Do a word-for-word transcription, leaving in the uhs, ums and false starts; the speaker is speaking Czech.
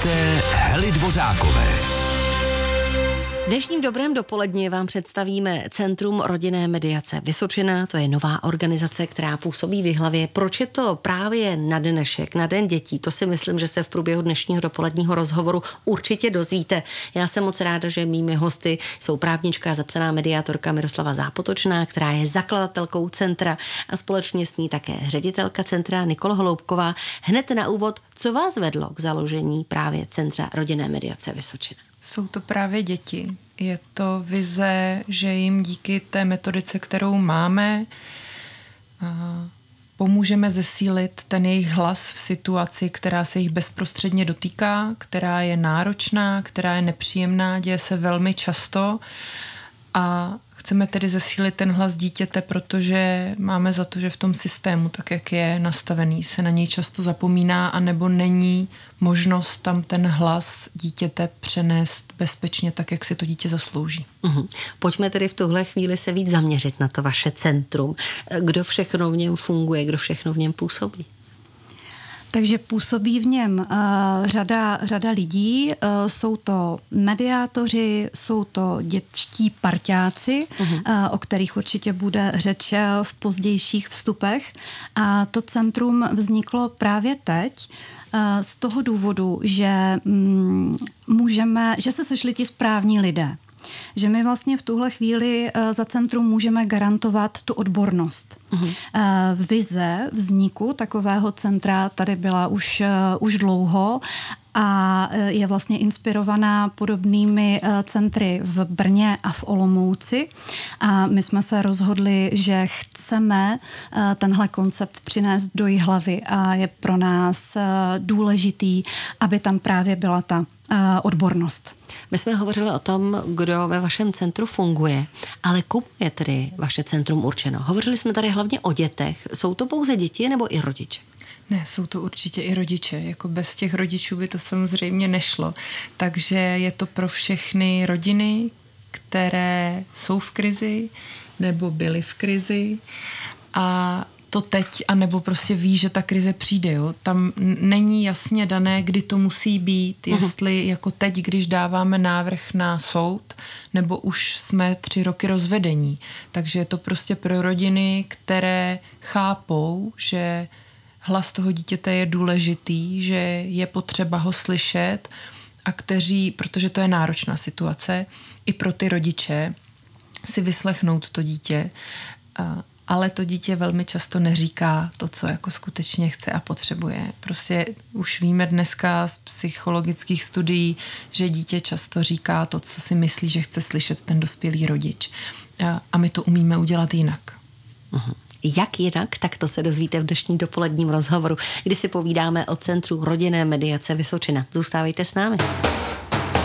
Posloucháte Hely Dvořákové. V dnešním dobrém dopoledni vám představíme Centrum rodinné mediace Vysočina. To je nová organizace, která působí v Jihlavě. Proč je to právě na dnešek, na Den dětí? To si myslím, že se v průběhu dnešního dopoledního rozhovoru určitě dozvíte. Já jsem moc ráda, že mými hosty jsou právnička a zapsaná mediátorka Miroslava Zápotočná, která je zakladatelkou centra, a společně s ní také ředitelka centra Nikola Holoubková. Hned na úvod, co vás vedlo k založení právě Centra rodinné mediace Vysočina? Jsou to právě děti. Je to vize, že jim díky té metodice, kterou máme, pomůžeme zesílit ten jejich hlas v situaci, která se jich bezprostředně dotýká, která je náročná, která je nepříjemná, děje se velmi často a chceme tedy zesílit ten hlas dítěte, protože máme za to, že v tom systému, tak jak je nastavený, se na něj často zapomíná, anebo není možnost tam ten hlas dítěte přenést bezpečně tak, jak si to dítě zaslouží. Uhum. Pojďme tedy v tuhle chvíli se víc zaměřit na to vaše centrum. Kdo všechno v něm funguje, kdo všechno v něm působí? Takže působí v něm uh, řada, řada lidí, uh, jsou to mediátoři, jsou to dětští parťáci, uh-huh. uh, o kterých určitě bude řeč v pozdějších vstupech. A to centrum vzniklo právě teď, uh, z toho důvodu, že um, můžeme, že se sešli ti správní lidé. Že my vlastně v tuhle chvíli uh, za centrum můžeme garantovat tu odbornost. Uh-huh. Uh, vize vzniku takového centra tady byla už, uh, už dlouho a je vlastně inspirovaná podobnými uh, centry v Brně a v Olomouci. A my jsme se rozhodli, že chceme uh, tenhle koncept přinést do Jihlavy a je pro nás uh, důležitý, aby tam právě byla ta uh, odbornost. My jsme hovořili o tom, kdo ve vašem centru funguje, ale komu je tedy vaše centrum určeno? Hovořili jsme tady hlavně o dětech. Jsou to pouze děti nebo i rodiče? Ne, jsou to určitě i rodiče. Jako bez těch rodičů by to samozřejmě nešlo. Takže je to pro všechny rodiny, které jsou v krizi nebo byly v krizi a to teď, anebo prostě ví, že ta krize přijde. Jo? Tam není jasně dané, kdy to musí být, jestli jako teď, když dáváme návrh na soud, nebo už jsme tři roky rozvedení. Takže je to prostě pro rodiny, které chápou, že hlas toho dítěte je důležitý, že je potřeba ho slyšet a kteří, protože to je náročná situace, i pro ty rodiče si vyslechnout to dítě, ale to dítě velmi často neříká to, co jako skutečně chce a potřebuje. Prostě už víme dneska z psychologických studií, že dítě často říká to, co si myslí, že chce slyšet ten dospělý rodič. A my to umíme udělat jinak. Uhum. Jak jinak, tak to se dozvíte v dnešním dopoledním rozhovoru, kdy si povídáme o Centru rodinné mediace Vysočina. Zůstávejte s námi.